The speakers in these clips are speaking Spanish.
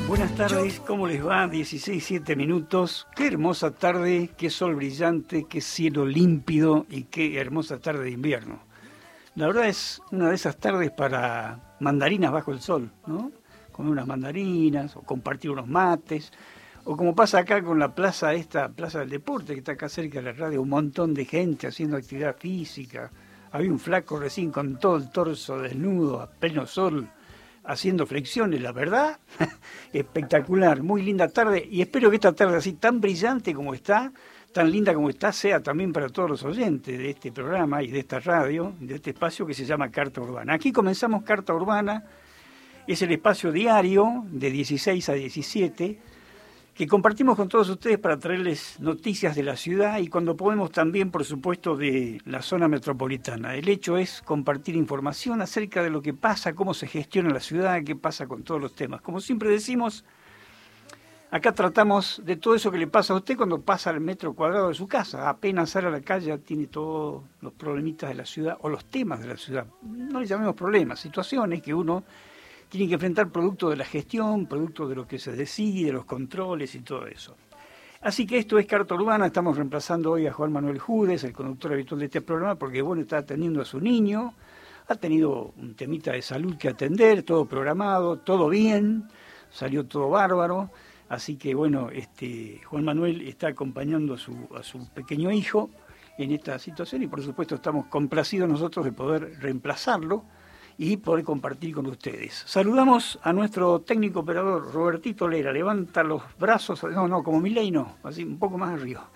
Buenas tardes, ¿cómo les va? 16:07 minutos. Qué hermosa tarde, qué sol brillante, qué cielo límpido y qué hermosa tarde de invierno. La verdad es una de esas tardes para mandarinas bajo el sol, ¿no? Comer unas mandarinas o compartir unos mates. O como pasa acá con la plaza del deporte que está acá cerca de la radio, un montón de gente haciendo actividad física. Había un flaco recién con todo el torso desnudo, a pleno sol, haciendo flexiones, la verdad, espectacular, muy linda tarde, y espero que esta tarde así tan brillante como está, tan linda como está, sea también para todos los oyentes de este programa y de esta radio, de este espacio que se llama Carta Urbana. Aquí comenzamos Carta Urbana, es el espacio diario de 16 a 17, que compartimos con todos ustedes para traerles noticias de la ciudad y cuando podemos también, por supuesto, de la zona metropolitana. El hecho es compartir información acerca de lo que pasa, cómo se gestiona la ciudad, qué pasa con todos los temas. Como siempre decimos, acá tratamos de todo eso que le pasa a usted cuando pasa al metro cuadrado de su casa. Apenas sale a la calle ya tiene todos los problemitas de la ciudad o los temas de la ciudad. No le llamemos problemas, situaciones que uno tienen que enfrentar producto de la gestión, producto de lo que se decide, los controles y todo eso. Así que esto es Carta Urbana, estamos reemplazando hoy a Juan Manuel Judes, el conductor habitual de este programa, porque bueno, está atendiendo a su niño, ha tenido un temita de salud que atender, todo programado, todo bien, salió todo bárbaro, así que bueno, Juan Manuel está acompañando a su pequeño hijo en esta situación y por supuesto estamos complacidos nosotros de poder reemplazarlo y poder compartir con ustedes. Saludamos a nuestro técnico operador, Robertito Lera. Levanta los brazos, no, como Milei no, así un poco más arriba.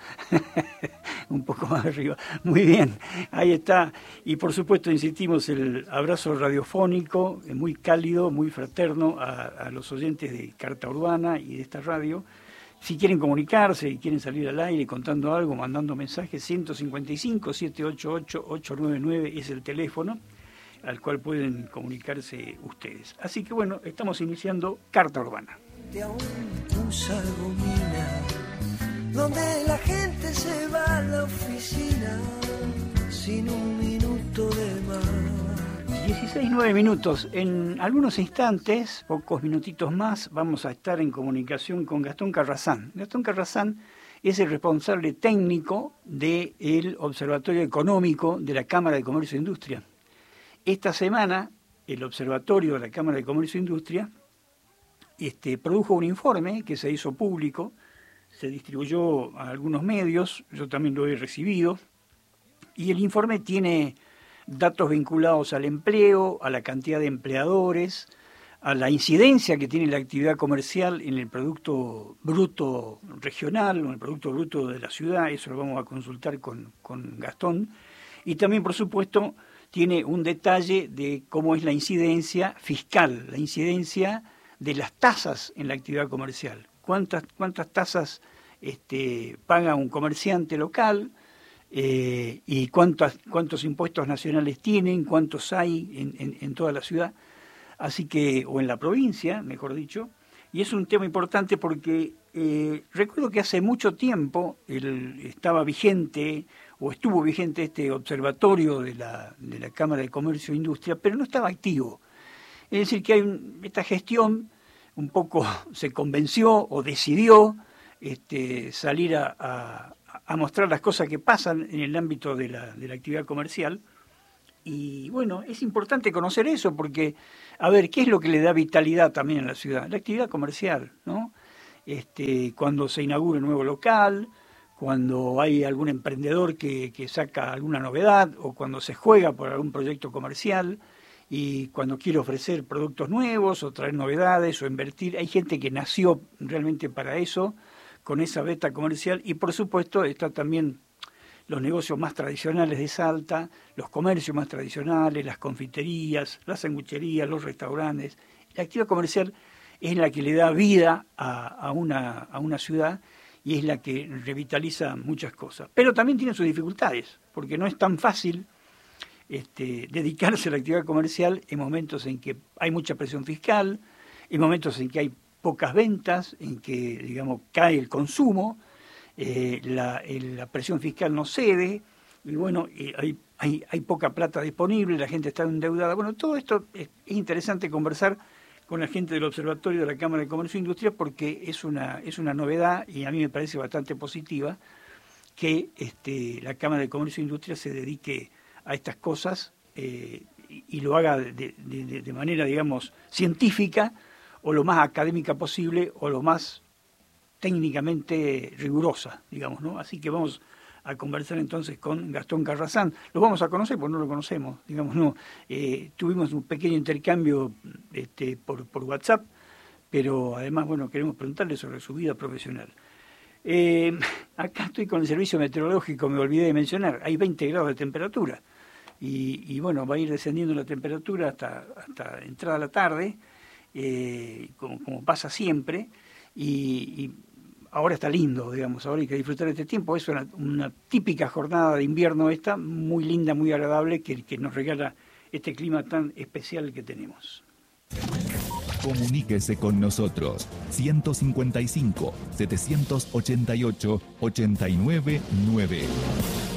Un poco más arriba. Muy bien, ahí está. Y por supuesto insistimos el abrazo radiofónico, muy cálido, muy fraterno a los oyentes de Carta Urbana y de esta radio. Si quieren comunicarse y quieren salir al aire contando algo, mandando mensajes, 155-788-899 es el teléfono al cual pueden comunicarse ustedes. Así que bueno, estamos iniciando Carta Urbana. De aún usa gomina, donde la gente se va a la oficina sin un minuto de más. 16:09 minutos. En algunos instantes, pocos minutitos más, vamos a estar en comunicación con Gastón Carrazán. Gastón Carrazán es el responsable técnico del Observatorio Económico de la Cámara de Comercio e Industria. Esta semana, el Observatorio de la Cámara de Comercio e Industria produjo un informe que se hizo público, se distribuyó a algunos medios, yo también lo he recibido, y el informe tiene datos vinculados al empleo, a la cantidad de empleadores, a la incidencia que tiene la actividad comercial en el Producto Bruto Regional o en el Producto Bruto de la ciudad, eso lo vamos a consultar con Gastón, y también, por supuesto, tiene un detalle de cómo es la incidencia fiscal, la incidencia de las tasas en la actividad comercial. ¿Cuántas tasas paga un comerciante local y cuántos impuestos nacionales tienen, cuántos hay en toda la ciudad, así que o en la provincia, mejor dicho. Y es un tema importante porque recuerdo que hace mucho tiempo estaba vigente o estuvo vigente este observatorio de la Cámara de Comercio e Industria, pero no estaba activo. Es decir, que esta gestión un poco se convenció o decidió salir a mostrar las cosas que pasan en el ámbito de la actividad comercial. Y bueno, es importante conocer eso porque, a ver, ¿qué es lo que le da vitalidad también a la ciudad? La actividad comercial, ¿no? Cuando se inaugura un nuevo local, cuando hay algún emprendedor que saca alguna novedad o cuando se juega por algún proyecto comercial y cuando quiere ofrecer productos nuevos o traer novedades o invertir. Hay gente que nació realmente para eso, con esa beta comercial y por supuesto está también los negocios más tradicionales de Salta, los comercios más tradicionales, las confiterías, las sangucherías, los restaurantes. La actividad comercial es la que le da vida a una ciudad y es la que revitaliza muchas cosas. Pero también tiene sus dificultades, porque no es tan fácil dedicarse a la actividad comercial en momentos en que hay mucha presión fiscal, en momentos en que hay pocas ventas, en que, digamos, cae el consumo, la presión fiscal no cede, y bueno, hay poca plata disponible, la gente está endeudada. Bueno, todo esto es interesante conversar con la gente del Observatorio de la Cámara de Comercio e Industria, porque es una novedad y a mí me parece bastante positiva que la Cámara de Comercio e Industria se dedique a estas cosas y lo haga de manera, digamos, científica o lo más académica posible o lo más técnicamente rigurosa, digamos, ¿no? Así que vamos a conversar entonces con Gastón Carrasán. Lo vamos a conocer porque no lo conocemos, digamos, no. Tuvimos un pequeño intercambio por WhatsApp, pero además, bueno, queremos preguntarle sobre su vida profesional. Acá estoy con el servicio meteorológico, me olvidé de mencionar, hay 20 grados de temperatura y bueno, va a ir descendiendo la temperatura hasta entrada la tarde, como pasa siempre, y ahora está lindo, digamos, ahora hay que disfrutar de este tiempo. Es una típica jornada de invierno esta, muy linda, muy agradable, que nos regala este clima tan especial que tenemos. Comuníquese con nosotros, 155 788 899.